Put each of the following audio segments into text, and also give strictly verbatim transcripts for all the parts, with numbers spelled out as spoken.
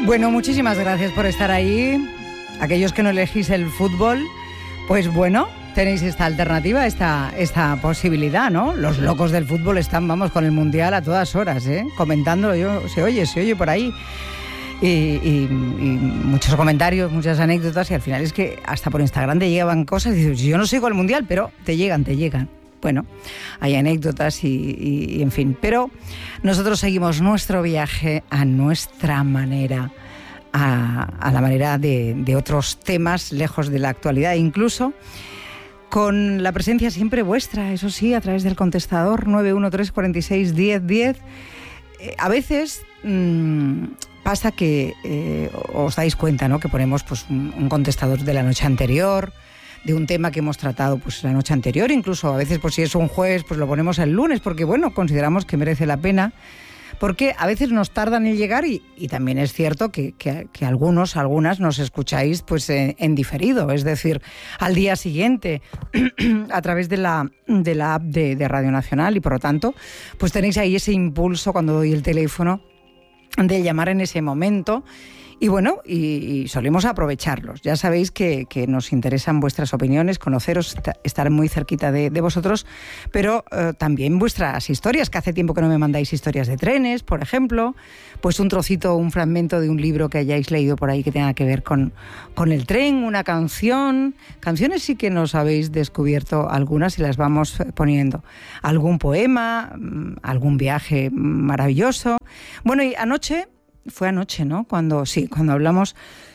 Bueno, muchísimas gracias por estar ahí. Aquellos que no elegís el fútbol, pues bueno, tenéis esta alternativa, esta, esta posibilidad, ¿no? Los locos del fútbol están, vamos, con el Mundial a todas horas, ¿eh? Comentándolo, yo, se oye, se oye por ahí. Y, y, y muchos comentarios, muchas anécdotas, y al final es que hasta por Instagram te llegaban cosas y dices, yo no sigo el Mundial, pero te llegan, te llegan. Bueno, hay anécdotas y, y, y en fin, pero nosotros seguimos nuestro viaje a nuestra manera, a, a la manera de, de otros temas lejos de la actualidad, incluso con la presencia siempre vuestra, eso sí, a través del contestador nueve uno tres, cuatro seis, diez diez. Eh, a veces mmm, pasa que eh, os dais cuenta, ¿no?, que ponemos pues un, un contestador de la noche anterior, de un tema que hemos tratado pues la noche anterior, incluso a veces pues si es un jueves pues lo ponemos el lunes, porque bueno, consideramos que merece la pena, porque a veces nos tardan en llegar y, y también es cierto que, que, que algunos, algunas nos escucháis pues en, en diferido, es decir, al día siguiente a través de la, de la app de, de Radio Nacional, y por lo tanto pues tenéis ahí ese impulso cuando doy el teléfono de llamar en ese momento. Y bueno, y, y solemos aprovecharlos. Ya sabéis que, que nos interesan vuestras opiniones, conoceros, estar muy cerquita de, de vosotros, pero eh, también vuestras historias, que hace tiempo que no me mandáis historias de trenes, por ejemplo, pues un trocito, un fragmento de un libro que hayáis leído por ahí que tenga que ver con, con el tren, una canción. Canciones sí que nos habéis descubierto algunas y las vamos poniendo. Algún poema, algún viaje maravilloso. Bueno, y anoche... Fue anoche, ¿no? Cuando sí, cuando hablamos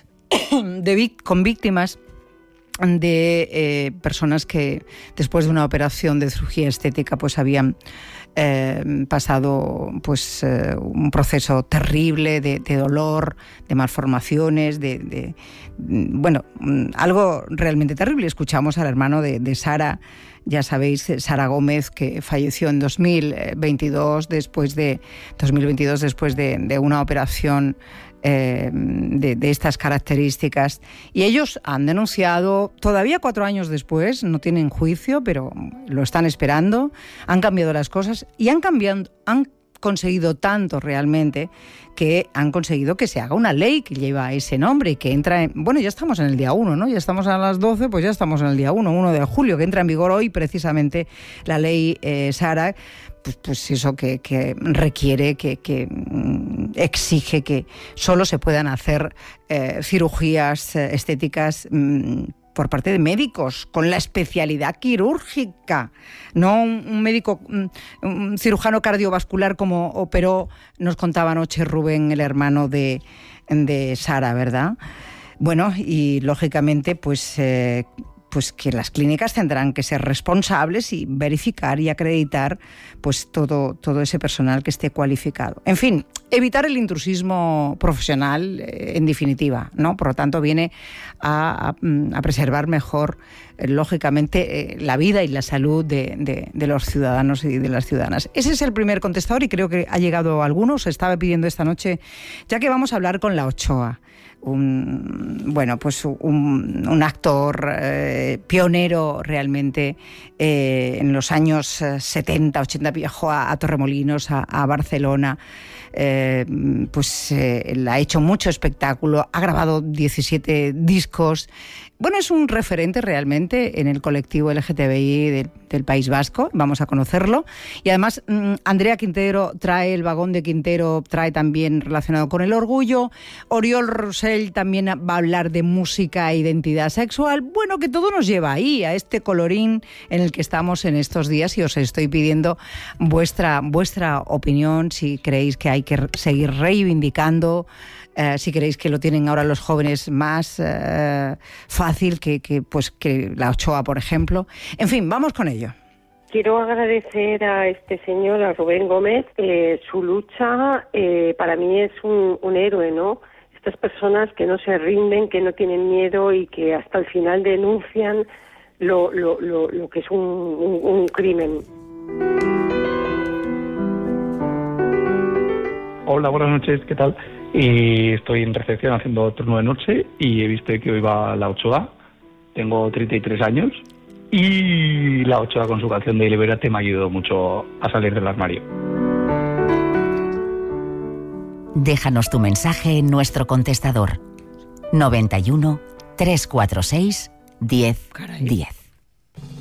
de, con víctimas de eh, personas que después de una operación de cirugía estética pues habían eh, pasado pues eh, un proceso terrible de, de dolor, de malformaciones, de, de bueno, algo realmente terrible. Escuchamos al hermano de, de Sara, ya sabéis, Sara Gómez, que falleció en dos mil veintidós después de dos mil veintidós después de, de una operación eh, de, de estas características. Y ellos han denunciado, todavía cuatro años después, no tienen juicio, pero lo están esperando, han cambiado las cosas y han cambiado, han conseguido tanto realmente que han conseguido que se haga una ley que lleva ese nombre y que entra en... Bueno, ya estamos en el día uno, ¿no? Ya estamos a las doce, pues ya estamos en el día uno, uno de julio, que entra en vigor hoy precisamente la ley eh, Sara, pues, pues eso que, que requiere, que, que mm, exige que solo se puedan hacer eh, cirugías eh, estéticas mm, por parte de médicos con la especialidad quirúrgica, no un, un médico, un, un cirujano cardiovascular como operó, nos contaba anoche Rubén, el hermano de, de Sara, ¿verdad? Bueno, y lógicamente pues, eh, pues que las clínicas tendrán que ser responsables y verificar y acreditar pues todo, todo ese personal que esté cualificado. En fin, evitar el intrusismo profesional, eh, en definitiva, ¿no? Por lo tanto, viene a, a, a preservar mejor, eh, lógicamente, eh, la vida y la salud de, de, de los ciudadanos y de las ciudadanas. Ese es el primer contestador y creo que ha llegado a algunos. Se estaba pidiendo esta noche, ya que vamos a hablar con la Ochoa. Un, bueno, pues un, un actor eh, pionero realmente eh, en los años setenta, ochenta, viajó a, a Torremolinos, a, a Barcelona. Eh, pues eh, ha hecho mucho espectáculo, ha grabado diecisiete discos. Bueno, es un referente realmente en el colectivo L G T B I del, del País Vasco, vamos a conocerlo. Y además, mmm, Andrea Quintero trae el vagón de Quintero, trae también relacionado con el orgullo. Oriol Rosell también va a hablar de música e identidad sexual. Bueno, que todo nos lleva ahí, a este colorín en el que estamos en estos días, y os estoy pidiendo vuestra, vuestra opinión, si creéis que hay que seguir reivindicando, eh, si creéis que lo tienen ahora los jóvenes más eh, fácil que, que, pues, que la Ochoa, por ejemplo. En fin, vamos con ello. Quiero agradecer a este señor, a Rubén Gómez, eh, su lucha. Eh, para mí es un, un héroe, ¿no? Estas personas que no se rinden, que no tienen miedo y que hasta el final denuncian lo, lo, lo, lo que es un, un, un crimen. Hola, buenas noches, ¿qué tal? Y estoy en recepción haciendo turno de noche y he visto que hoy va la Ochoa. Tengo treinta y tres años y la Ochoa con su canción de Libérate me ha ayudado mucho a salir del armario. Déjanos tu mensaje en nuestro contestador noventa y uno, trescientos cuarenta y seis, diez, diez.